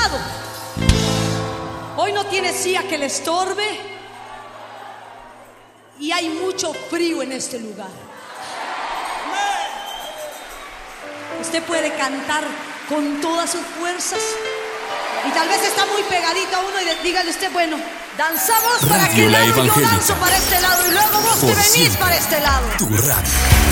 lado. Hoy no tiene silla que le estorbe y hay mucho frío en este lugar. Usted puede cantar con todas sus fuerzas y tal vez está muy pegadito a uno y dígale usted, bueno, danzamos para Radio aquel La lado y yo Evangélica. danzo para este lado y luego vos te Por venís siempre, para este lado. tu radio.